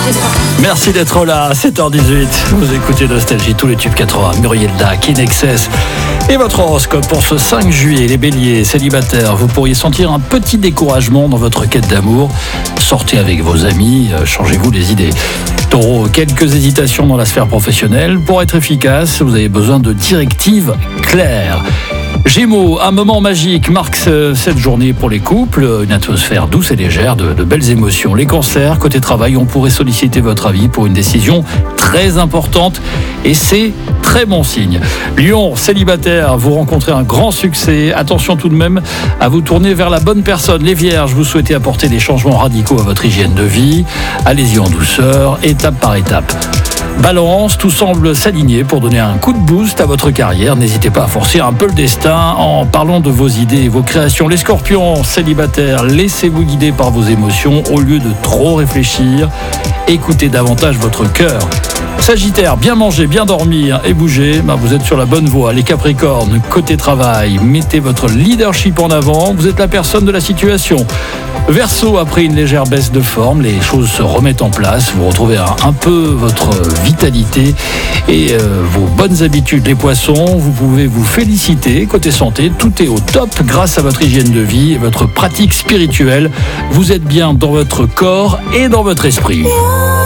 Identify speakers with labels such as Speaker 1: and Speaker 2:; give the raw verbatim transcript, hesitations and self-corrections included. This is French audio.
Speaker 1: Merci d'être là, sept heures dix-huit. Vous écoutez Nostalgie, tous les tubes quatre-vingts, Muriel Dac, In Excess. Et votre horoscope pour ce cinq juillet, les béliers, célibataires, vous pourriez sentir un petit découragement dans votre quête d'amour. Sortez avec vos amis, changez-vous les idées. Taureau, quelques hésitations dans la sphère professionnelle. Pour être efficace, vous avez besoin de directives claires. Gémeaux, un moment magique marque cette journée pour les couples, une atmosphère douce et légère, de, de belles émotions. Les cancers, côté travail, on pourrait solliciter votre avis pour une décision très importante et c'est très bon signe. Lion, célibataire, vous rencontrez un grand succès. Attention tout de même à vous tourner vers la bonne personne. Les vierges, vous souhaitez apporter des changements radicaux à votre hygiène de vie. Allez-y en douceur, étape par étape. Balance, tout semble s'aligner pour donner un coup de boost à votre carrière. N'hésitez pas à forcer un peu le destin en parlant de vos idées et vos créations. Les scorpions, célibataires, laissez-vous guider par vos émotions au lieu de trop réfléchir. Écoutez davantage votre cœur. Sagittaire, bien manger, bien dormir et bouger, bah vous êtes sur la bonne voie. Les Capricornes, côté travail, mettez votre leadership en avant, vous êtes la personne de la situation. Verseau, après une légère baisse de forme, les choses se remettent en place, vous retrouvez un, un peu votre vitalité et euh, vos bonnes habitudes. Les Poissons, vous pouvez vous féliciter. Côté santé, tout est au top grâce à votre hygiène de vie et votre pratique spirituelle. Vous êtes bien dans votre corps et dans votre esprit.